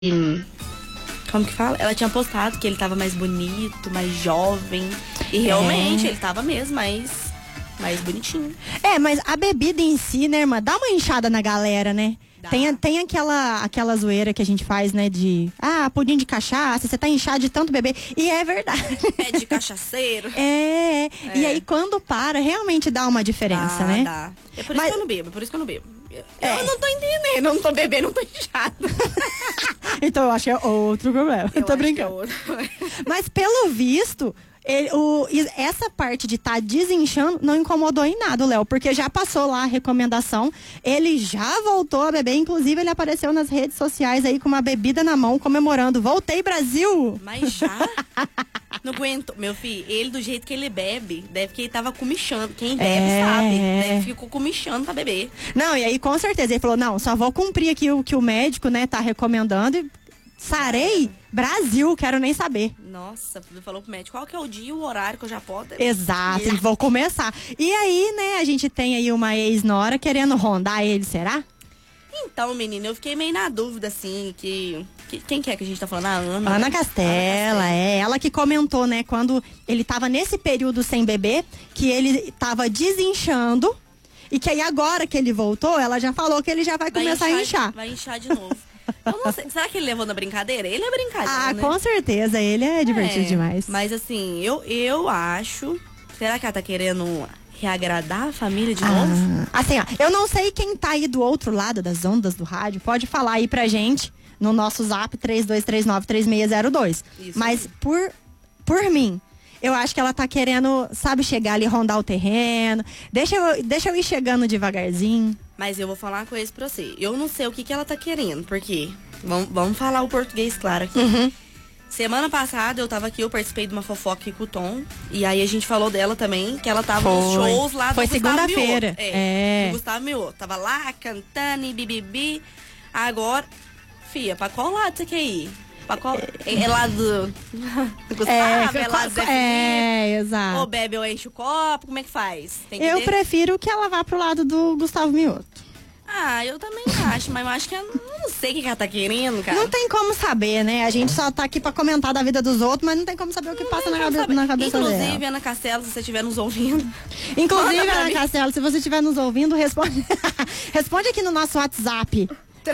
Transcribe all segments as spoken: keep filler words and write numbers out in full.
Como que fala? Ela tinha postado que ele tava mais bonito, mais jovem. E realmente, é. ele tava mesmo mais, mais bonitinho. É, mas a bebida em si, né, irmã, dá uma inchada na galera, né? Tem, tem aquela, aquela zoeira que a gente faz, né, de... Ah, pudim de cachaça, você tá inchado de tanto beber. E é verdade. É de cachaceiro. É, é. E aí quando para, realmente dá uma diferença, dá, né? Dá. É por isso Mas... que eu não bebo, é por isso que eu não bebo. Eu, é. eu não tô entendendo, eu não tô bebendo, não tô inchado. Então eu acho que é outro problema. Eu tô acho brincando. Que é outro. Mas pelo visto... Ele, o, essa parte de estar tá desinchando não incomodou em nada o Léo, porque já passou lá a recomendação, ele já voltou a beber, inclusive ele apareceu nas redes sociais aí com uma bebida na mão, comemorando, voltei Brasil! Mas já? Não aguento, meu filho, ele do jeito que ele bebe, deve que ele tava comichando, quem bebe é... sabe, deve ficou comichando pra beber. Não, e aí com certeza ele falou, não, só vou cumprir aqui o que o médico, né, tá recomendando e sarei Brasil, quero nem saber. Nossa, falou pro médico, qual que é o dia e o horário que eu já posso? Exato, yeah. Vou começar. E aí, né, a gente tem aí uma ex-nora querendo rondar ele, será? Então, menina, eu fiquei meio na dúvida, assim, que... que quem que é que a gente tá falando? A Ana? Ana Castela, é. Ela que comentou, né, quando ele tava nesse período sem beber, que ele tava desinchando, e que aí agora que ele voltou, ela já falou que ele já vai, vai começar inchar, a inchar. Vai inchar de novo. Eu não sei, será que ele levou na brincadeira? Ele é brincadeira, Ah, né? com certeza, ele é divertido é, demais. Mas assim, eu, eu acho... Será que ela tá querendo reagradar a família de ah, novo? Assim, ó, eu não sei quem tá aí do outro lado das ondas do rádio, pode falar aí pra gente no nosso zap três dois três nove três seis zero dois. Isso mas aí. por, por mim, eu acho que ela tá querendo, sabe, chegar ali, rondar o terreno. Deixa eu, deixa eu ir chegando devagarzinho. Mas eu vou falar uma coisa pra você. Eu não sei o que, que ela tá querendo, porque... Vamos, vamos falar o português claro aqui. Uhum. Semana passada eu tava aqui, eu participei de uma fofoca aqui com o Tom. E aí a gente falou dela também, que ela tava Foi. nos shows lá do Foi Gustavo segunda-feira. É, é. do Gustavo Mioto. Tava lá cantando e bibibi. Agora, fia, pra qual lado você quer ir? Pra qual... É, é lá do, do Gustavo? É, é lá do Zé Felipe? É, exato. Ou bebe ou enche o copo? Como é que faz? Tem que eu ter... prefiro que ela vá pro lado do Gustavo Mioto. Ah, eu também acho, mas eu acho que eu não sei o que ela tá querendo, cara. Não tem como saber, né? A gente só tá aqui pra comentar da vida dos outros, mas não tem como saber o que não passa na, cabe na cabeça Inclusive, dela. Inclusive, Ana Castela, se você estiver nos ouvindo. Inclusive, Ana Castela, se você estiver nos ouvindo, responde, responde aqui no nosso WhatsApp.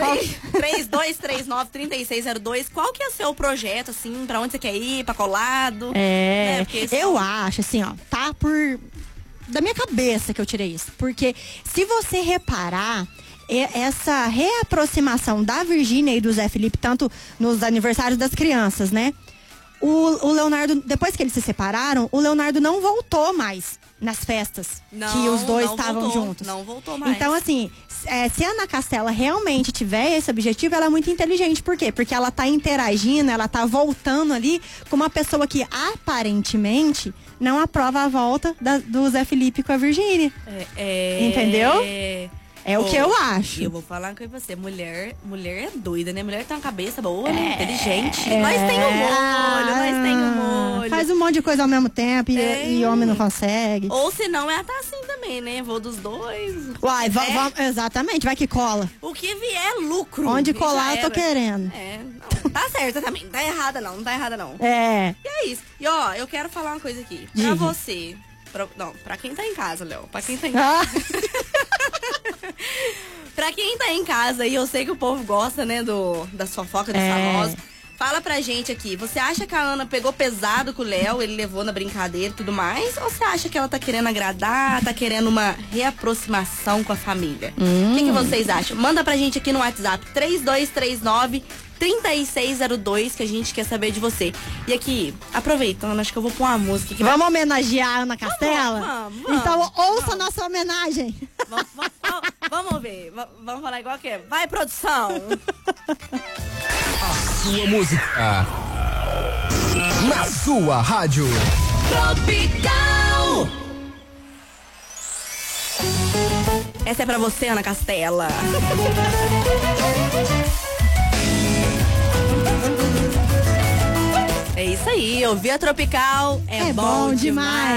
três dois três nove três seis zero dois. Qual que é o seu projeto, assim? Pra onde você quer ir? Pra qual lado? É, né? eu acho, assim, ó, tá por... Da minha cabeça que eu tirei isso. Porque se você reparar... essa reaproximação da Virgínia e do Zé Felipe, tanto nos aniversários das crianças, né? O, o Leonardo, depois que eles se separaram, o Leonardo não voltou mais nas festas não, que os dois não estavam voltou, juntos. Não voltou mais. Então, assim, é, se a Ana Castela realmente tiver esse objetivo, ela é muito inteligente. Por quê? Porque ela tá interagindo, ela tá voltando ali com uma pessoa que aparentemente não aprova a volta da, do Zé Felipe com a Virgínia. É, é... Entendeu? É o oh, que eu acho. Eu vou falar com você. Mulher, mulher é doida, né? Mulher tem uma cabeça boa, é, né? Inteligente. É, nós tem um molho, ah, nós tem um molho. Faz um monte de coisa ao mesmo tempo e, é. e homem não consegue. Ou senão ela tá assim também, né? Vou dos dois. Uai, é. va, va, exatamente, vai que cola. O que vier é lucro. Onde colar eu tô querendo. É, não, tá certa também. Não tá errada não, não tá errada não. É. E é isso. E ó, eu quero falar uma coisa aqui. Pra Diga. você. Pra, não, pra quem tá em casa, Léo. Pra quem tá em casa. Ah. Pra quem tá em casa, e eu sei que o povo gosta, né, do, das fofocas dos é. famosos. Fala pra gente aqui, você acha que a Ana pegou pesado com o Léo, ele levou na brincadeira e tudo mais? Ou você acha que ela tá querendo agradar, tá querendo uma reaproximação com a família? O hum. que, que vocês acham? Manda pra gente aqui no WhatsApp três dois três nove três seis zero dois que a gente quer saber de você. E aqui, aproveitando, acho que eu vou pôr uma música aqui. Vamos homenagear a Ana Castela? Vamos, vamos, então ouça vamos. a nossa homenagem. Vamos, vamos, vamos ver. Vamos falar igual que é. Vai, produção. A sua música. Na sua rádio. Tropical. Essa é pra você, Ana Castela. É isso aí, ouvir a Tropical é, é bom, bom demais. demais.